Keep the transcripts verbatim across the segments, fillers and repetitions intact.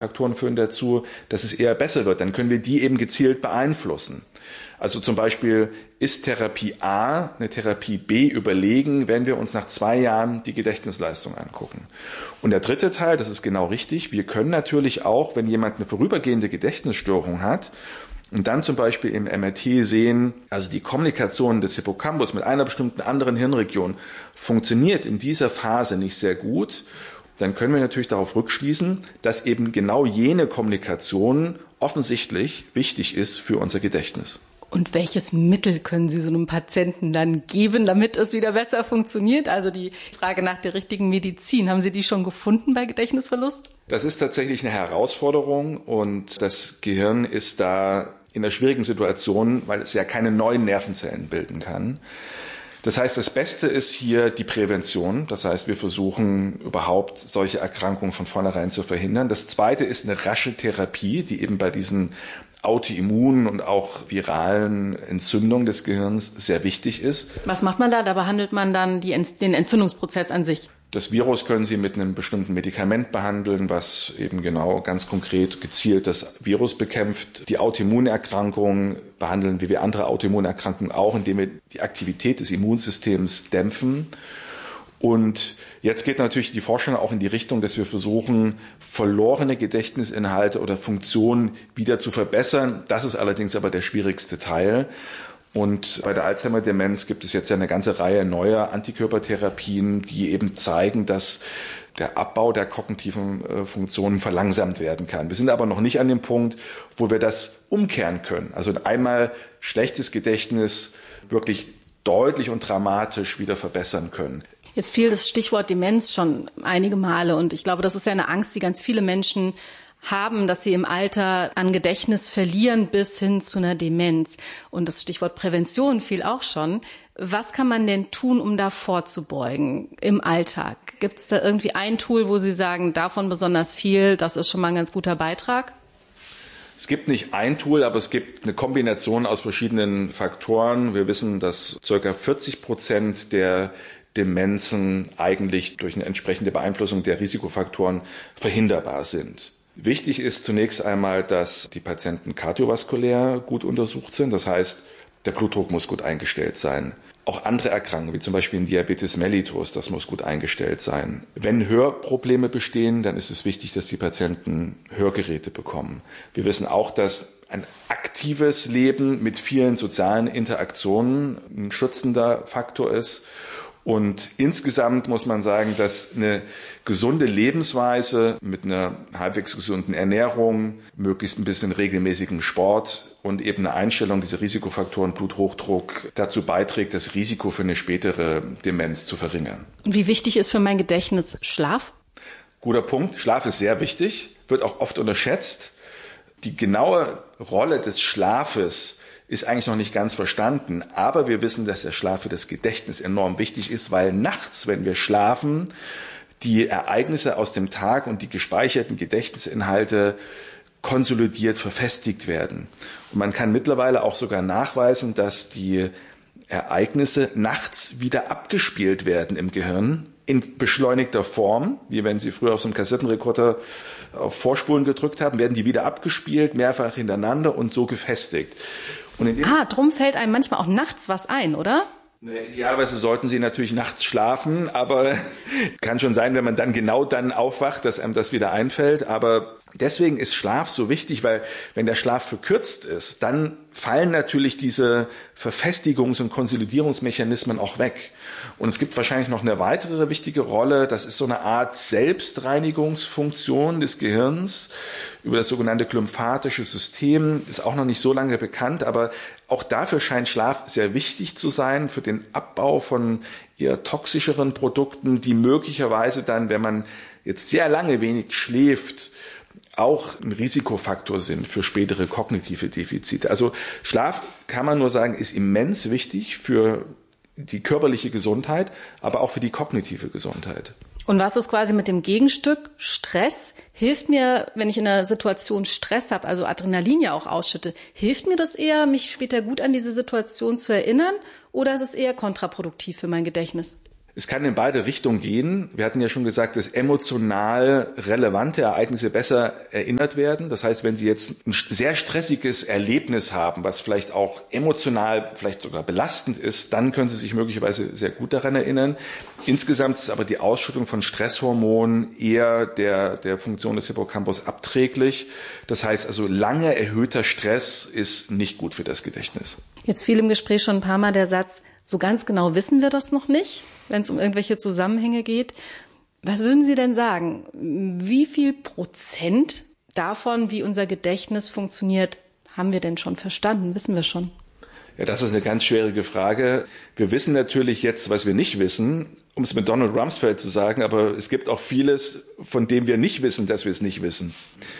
Faktoren führen dazu, dass es eher besser wird. Dann können wir die eben gezielt beeinflussen. Also zum Beispiel ist Therapie A eine Therapie B überlegen, wenn wir uns nach zwei Jahren die Gedächtnisleistung angucken. Und der dritte Teil, das ist genau richtig, wir können natürlich auch, wenn jemand eine vorübergehende Gedächtnisstörung hat und dann zum Beispiel im M R T sehen, also die Kommunikation des Hippocampus mit einer bestimmten anderen Hirnregion funktioniert in dieser Phase nicht sehr gut, dann können wir natürlich darauf rückschließen, dass eben genau jene Kommunikation offensichtlich wichtig ist für unser Gedächtnis. Und welches Mittel können Sie so einem Patienten dann geben, damit es wieder besser funktioniert? Also die Frage nach der richtigen Medizin, haben Sie die schon gefunden bei Gedächtnisverlust? Das ist tatsächlich eine Herausforderung und das Gehirn ist da in einer schwierigen Situation, weil es ja keine neuen Nervenzellen bilden kann. Das heißt, das Beste ist hier die Prävention. Das heißt, wir versuchen überhaupt solche Erkrankungen von vornherein zu verhindern. Das Zweite ist eine rasche Therapie, die eben bei diesen autoimmunen und auch viralen Entzündungen des Gehirns sehr wichtig ist. Was macht man da? Da behandelt man dann die, den Entzündungsprozess an sich? Das Virus können Sie mit einem bestimmten Medikament behandeln, was eben genau ganz konkret gezielt das Virus bekämpft. Die Autoimmunerkrankungen behandeln wie wir andere Autoimmunerkrankungen auch, indem wir die Aktivität des Immunsystems dämpfen. Und jetzt geht natürlich die Forschung auch in die Richtung, dass wir versuchen, verlorene Gedächtnisinhalte oder Funktionen wieder zu verbessern. Das ist allerdings aber der schwierigste Teil. Und bei der Alzheimer-Demenz gibt es jetzt ja eine ganze Reihe neuer Antikörpertherapien, die eben zeigen, dass der Abbau der kognitiven äh, Funktionen verlangsamt werden kann. Wir sind aber noch nicht an dem Punkt, wo wir das umkehren können. Also einmal schlechtes Gedächtnis wirklich deutlich und dramatisch wieder verbessern können. Jetzt fiel das Stichwort Demenz schon einige Male und ich glaube, das ist ja eine Angst, die ganz viele Menschen haben, dass sie im Alter an Gedächtnis verlieren bis hin zu einer Demenz. Und das Stichwort Prävention fiel auch schon. Was kann man denn tun, um da vorzubeugen im Alltag? Gibt es da irgendwie ein Tool, wo Sie sagen, davon besonders viel, das ist schon mal ein ganz guter Beitrag? Es gibt nicht ein Tool, aber es gibt eine Kombination aus verschiedenen Faktoren. Wir wissen, dass ca. vierzig Prozent der Demenzen eigentlich durch eine entsprechende Beeinflussung der Risikofaktoren verhinderbar sind. Wichtig ist zunächst einmal, dass die Patienten kardiovaskulär gut untersucht sind. Das heißt, der Blutdruck muss gut eingestellt sein. Auch andere Erkrankungen, wie zum Beispiel ein Diabetes mellitus, das muss gut eingestellt sein. Wenn Hörprobleme bestehen, dann ist es wichtig, dass die Patienten Hörgeräte bekommen. Wir wissen auch, dass ein aktives Leben mit vielen sozialen Interaktionen ein schützender Faktor ist. Und insgesamt muss man sagen, dass eine gesunde Lebensweise mit einer halbwegs gesunden Ernährung, möglichst ein bisschen regelmäßigem Sport und eben eine Einstellung dieser Risikofaktoren Bluthochdruck dazu beiträgt, das Risiko für eine spätere Demenz zu verringern. Und wie wichtig ist für mein Gedächtnis Schlaf? Guter Punkt. Schlaf ist sehr wichtig, wird auch oft unterschätzt. Die genaue Rolle des Schlafes ist eigentlich noch nicht ganz verstanden. Aber wir wissen, dass der Schlaf für das Gedächtnis enorm wichtig ist, weil nachts, wenn wir schlafen, die Ereignisse aus dem Tag und die gespeicherten Gedächtnisinhalte konsolidiert verfestigt werden. Und man kann mittlerweile auch sogar nachweisen, dass die Ereignisse nachts wieder abgespielt werden im Gehirn in beschleunigter Form, wie wenn Sie früher auf so einem Kassettenrekorder auf Vorspulen gedrückt haben, werden die wieder abgespielt, mehrfach hintereinander und so gefestigt. Und ah, drum fällt einem manchmal auch nachts was ein, oder? Idealerweise sollten Sie natürlich nachts schlafen, aber kann schon sein, wenn man dann genau dann aufwacht, dass einem das wieder einfällt. Aber deswegen ist Schlaf so wichtig, weil wenn der Schlaf verkürzt ist, dann fallen natürlich diese Verfestigungs- und Konsolidierungsmechanismen auch weg. Und es gibt wahrscheinlich noch eine weitere wichtige Rolle, das ist so eine Art Selbstreinigungsfunktion des Gehirns über das sogenannte glymphatische System, ist auch noch nicht so lange bekannt, aber auch dafür scheint Schlaf sehr wichtig zu sein für den Abbau von eher toxischeren Produkten, die möglicherweise dann, wenn man jetzt sehr lange wenig schläft, auch ein Risikofaktor sind für spätere kognitive Defizite. Also Schlaf, kann man nur sagen, ist immens wichtig für die körperliche Gesundheit, aber auch für die kognitive Gesundheit. Und was ist quasi mit dem Gegenstück? Stress hilft mir, wenn ich in einer Situation Stress habe, also Adrenalin ja auch ausschütte, hilft mir das eher, mich später gut an diese Situation zu erinnern, oder ist es eher kontraproduktiv für mein Gedächtnis? Es kann in beide Richtungen gehen. Wir hatten ja schon gesagt, dass emotional relevante Ereignisse besser erinnert werden. Das heißt, wenn Sie jetzt ein sehr stressiges Erlebnis haben, was vielleicht auch emotional, vielleicht sogar belastend ist, dann können Sie sich möglicherweise sehr gut daran erinnern. Insgesamt ist aber die Ausschüttung von Stresshormonen eher der, der Funktion des Hippocampus abträglich. Das heißt also, lange erhöhter Stress ist nicht gut für das Gedächtnis. Jetzt fiel im Gespräch schon ein paar Mal der Satz, so ganz genau wissen wir das noch nicht, wenn es um irgendwelche Zusammenhänge geht. Was würden Sie denn sagen? Wie viel Prozent davon, wie unser Gedächtnis funktioniert, haben wir denn schon verstanden? Wissen wir schon? Ja, das ist eine ganz schwierige Frage. Wir wissen natürlich jetzt, was wir nicht wissen, um es mit Donald Rumsfeld zu sagen, aber es gibt auch vieles, von dem wir nicht wissen, dass wir es nicht wissen.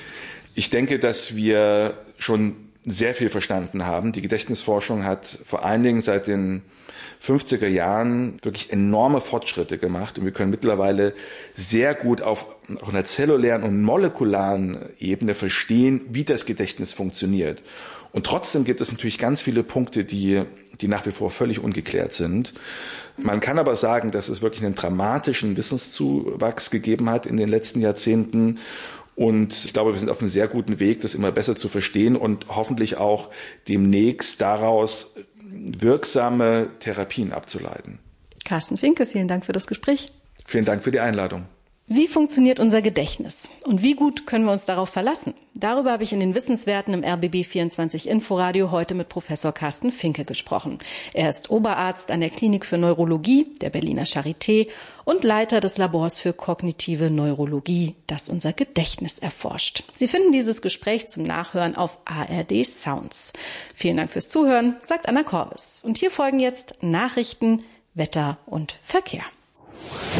Ich denke, dass wir schon sehr viel verstanden haben. Die Gedächtnisforschung hat vor allen Dingen seit den fünfziger Jahren wirklich enorme Fortschritte gemacht und wir können mittlerweile sehr gut auf, auf einer zellulären und molekularen Ebene verstehen, wie das Gedächtnis funktioniert. Und trotzdem gibt es natürlich ganz viele Punkte, die, die nach wie vor völlig ungeklärt sind. Man kann aber sagen, dass es wirklich einen dramatischen Wissenszuwachs gegeben hat in den letzten Jahrzehnten. Und ich glaube, wir sind auf einem sehr guten Weg, das immer besser zu verstehen und hoffentlich auch demnächst daraus wirksame Therapien abzuleiten. Carsten Finke, vielen Dank für das Gespräch. Vielen Dank für die Einladung. Wie funktioniert unser Gedächtnis und wie gut können wir uns darauf verlassen? Darüber habe ich in den Wissenswerten im R B B vierundzwanzig Inforadio heute mit Professor Carsten Finke gesprochen. Er ist Oberarzt an der Klinik für Neurologie der Berliner Charité und Leiter des Labors für kognitive Neurologie, das unser Gedächtnis erforscht. Sie finden dieses Gespräch zum Nachhören auf A R D Sounds. Vielen Dank fürs Zuhören, sagt Anna Korbes. Und hier folgen jetzt Nachrichten, Wetter und Verkehr.